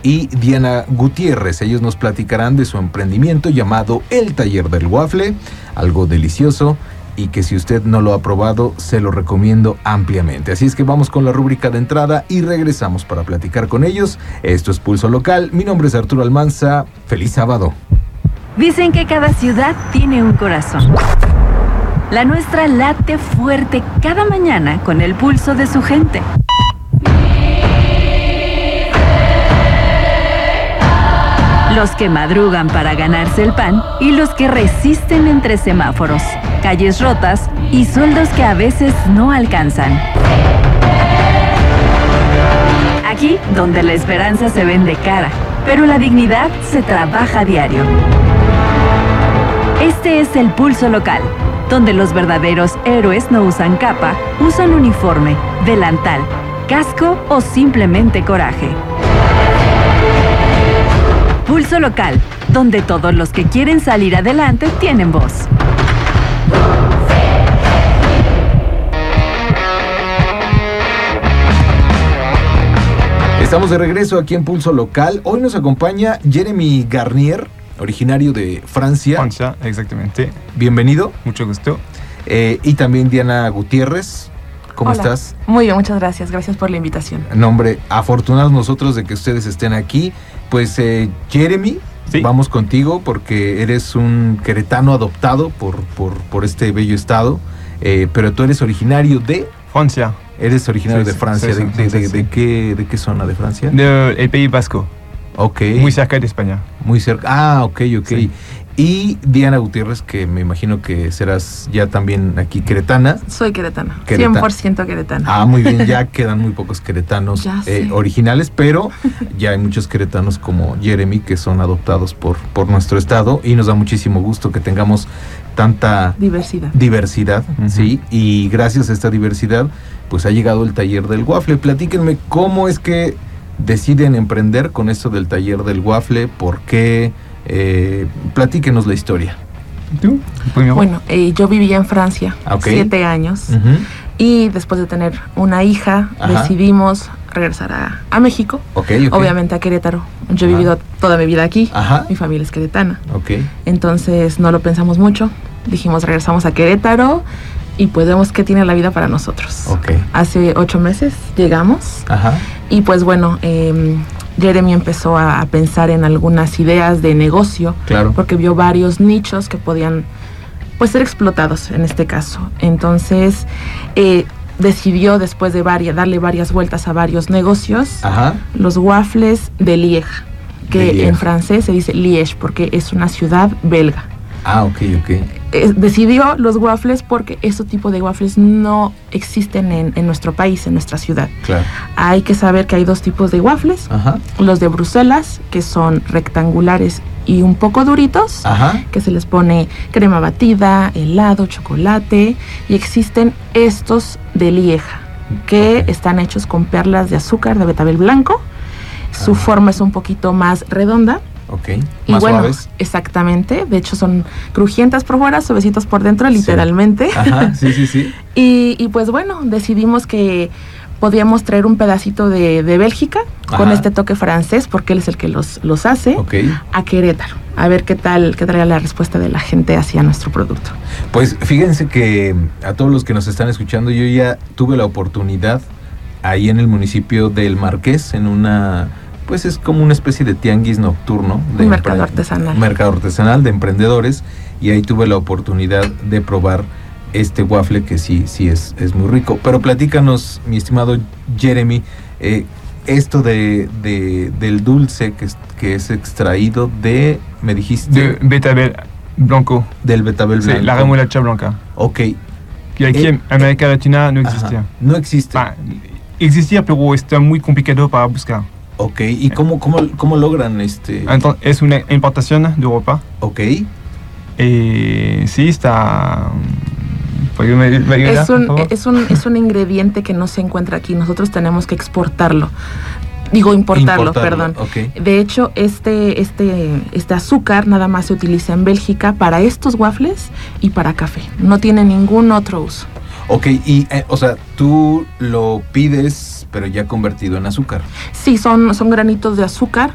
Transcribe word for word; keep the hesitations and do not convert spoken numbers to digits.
y Diana Gutiérrez. Ellos nos platicarán de su emprendimiento llamado El Taller del Waffle, algo delicioso y que si usted no lo ha probado, se lo recomiendo ampliamente. Así es que vamos con la rúbrica de entrada y regresamos para platicar con ellos. Esto es Pulso Local. Mi nombre es Arturo Almanza. ¡Feliz sábado! Dicen que cada ciudad tiene un corazón. La nuestra late fuerte cada mañana con el pulso de su gente. Los que madrugan para ganarse el pan y los que resisten entre semáforos, calles rotas y sueldos que a veces no alcanzan. Aquí, donde la esperanza se vende cara, pero la dignidad se trabaja a diario. Este es el Pulso Local, donde los verdaderos héroes no usan capa, usan uniforme, delantal, casco o simplemente coraje. Pulso Local, donde todos los que quieren salir adelante tienen voz. Estamos de regreso aquí en Pulso Local. Hoy nos acompaña Jeremy Garnier, originario de Francia. Francia, exactamente. Bienvenido. Mucho gusto. Eh, y también Diana Gutiérrez. ¿Cómo Hola. estás? Muy bien, muchas gracias. Gracias por la invitación. No, hombre, afortunados nosotros de que ustedes estén aquí. Pues eh, Jeremy, sí. Vamos contigo porque eres un queretano adoptado por, por, por este bello estado. Eh, pero tú eres originario de... Francia. Eres originario Sí, de Francia. sí, ¿De, sí, de, sí, de, sí. de qué, ¿De qué zona de Francia? De, el País Vasco. Ok. Muy cerca de España. Muy cerca. Ah, ok, ok. Sí. Y Diana Gutiérrez, que me imagino que serás ya también aquí queretana. Soy queretana, Queretana. cien por ciento queretana. Ah, muy bien, ya quedan muy pocos queretanos Ya eh, sé. originales, pero ya hay muchos queretanos como Jeremy que son adoptados por, por nuestro estado y nos da muchísimo gusto que tengamos tanta Diversidad. diversidad, Uh-huh. ¿sí? Y gracias a esta diversidad, pues ha llegado el taller del waffle. Platíquenme cómo es que deciden emprender con esto del taller del waffle, por qué, eh, platíquenos la historia. ¿Tú? Primero. Bueno, eh, yo vivía en Francia Ok. siete años Uh-huh. y después de tener una hija Ajá. decidimos regresar a, a México, Ok, ok. obviamente a Querétaro. Yo he Ajá. vivido toda mi vida aquí, Ajá. mi familia es queretana, Ok. entonces no lo pensamos mucho, dijimos regresamos a Querétaro y pues vemos qué tiene la vida para nosotros. Ok. Hace ocho meses llegamos. Ajá. Y pues bueno, eh, Jeremy empezó a, a pensar en algunas ideas de negocio, Claro. porque vio varios nichos que podían pues ser explotados en este caso. Entonces eh, decidió después de varias, darle varias vueltas a varios negocios, Ajá. los waffles de Liège, que De Liège. en francés se dice Liège porque es una ciudad belga. Ah, ok, ok. Eh, decidió los waffles porque este tipo de waffles no existen en, en nuestro país, en nuestra ciudad. Claro. Hay que saber que hay dos tipos de waffles. Ajá. Los de Bruselas, que son rectangulares y un poco duritos, Ajá. que se les pone crema batida, helado, chocolate. Y existen estos de Lieja, que Ok. están hechos con perlas de azúcar de betabel blanco. Su Ah. forma es un poquito más redonda. Ok. Y Más bueno, suaves. exactamente. De hecho, son crujientas por fuera, suavecitos por dentro, Sí. literalmente. Ajá, sí, sí, sí. Y, y pues bueno, decidimos que podíamos traer un pedacito de, de Bélgica con Ajá. este toque francés, porque él es el que los, los hace, Ok. a Querétaro. A ver qué tal, qué traía la respuesta de la gente hacia nuestro producto. Pues fíjense que a todos los que nos están escuchando, yo ya tuve la oportunidad ahí en el municipio del Marqués, en una, pues es como una especie de tianguis nocturno. De Un mercado empre- artesanal. Mercado artesanal de emprendedores, y ahí tuve la oportunidad de probar este waffle que sí, sí es, es muy rico. Pero platícanos, mi estimado Jeremy, eh, esto de, de, del dulce que es, que es extraído de, me dijiste, De betabel blanco. del betabel Sí, blanco. la remolacha blanca. Ok. Que aquí Eh, en América Latina no Ajá. existía. No existe. Ah, existía, pero está muy complicado para buscar. Ok. ¿Y cómo, cómo, cómo logran este? Entonces, es una importación de Europa. Ok. Y sí, está... ¿Puede me, me ayudar, Es por un, favor? es, un, es un ingrediente que no se encuentra aquí. Nosotros tenemos que exportarlo. Digo, importarlo, Importarlo, perdón. ok. De hecho, este, este, este azúcar nada más se utiliza en Bélgica para estos waffles y para café. No tiene ningún otro uso. Ok, y, eh, o sea, tú lo pides, pero ya convertido en azúcar. Sí, son, son granitos de azúcar